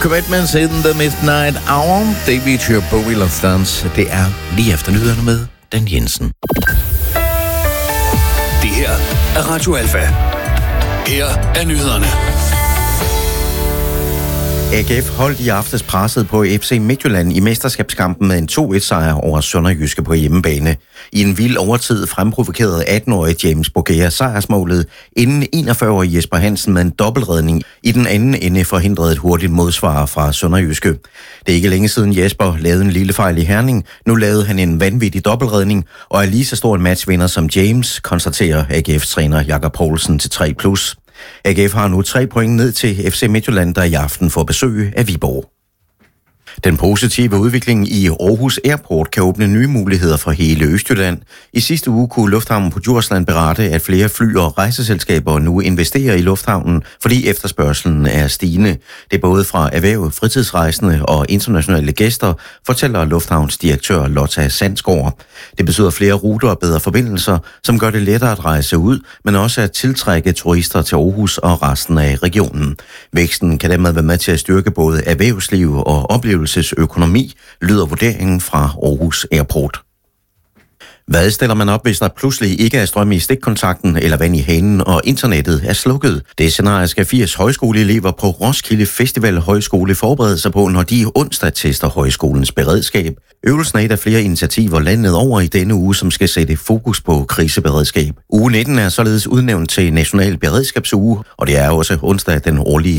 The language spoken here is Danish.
Commitments in the Midnight Hour. David Tjør Bowie Love Dance. Det er lige efter nyhederne med Dan Jensen. Det her er Radio Alfa. Her er nyhederne. AGF holdt i aftes presset på FC Midtjylland i mesterskabskampen med en 2-1-sejr over Sønderjyske på hjemmebane. I en vild overtid fremprovokerede 18-årige James Bogea sejrsmålet, inden 41-årige Jesper Hansen med en dobbeltredning i den anden ende forhindrede et hurtigt modsvar fra Sønderjyske. Det er ikke længe siden Jesper lavede en lille fejl i Herning. Nu lavede han en vanvittig dobbeltredning og er lige så stor en matchvinder som James, konstaterer AGF-træner Jakob Poulsen til 3+. AGF har nu 3 point ned til FC Midtjylland, der i aften får besøg af Viborg. Den positive udvikling i Aarhus Airport kan åbne nye muligheder for hele Østjylland. I sidste uge kunne Lufthavnen på Djursland berette, at flere fly- og rejseselskaber nu investerer i lufthavnen, fordi efterspørgselen er stigende. Det er både fra erhverv, fritidsrejsende og internationale gæster, fortæller lufthavnsdirektør Lotta Sandsgaard. Det betyder flere ruter og bedre forbindelser, som gør det lettere at rejse ud, men også at tiltrække turister til Aarhus og resten af regionen. Væksten kan dermed være med til at styrke både erhvervsliv og oplevelsesøkonomi, lyder vurderingen fra Aarhus Airport. Hvad stiller man op, hvis der pludselig ikke er strøm i stikkontakten eller vand i hanen og internettet er slukket? Det scenarie skal 80 højskoleelever på Roskilde Festival Højskole forberede sig på, når de onsdag tester højskolens beredskab. Øvelsen er et af flere initiativer landet over i denne uge, som skal sætte fokus på kriseberedskab. Uge 19 er således udnævnt til National Beredskabsuge, og det er også onsdag den årlige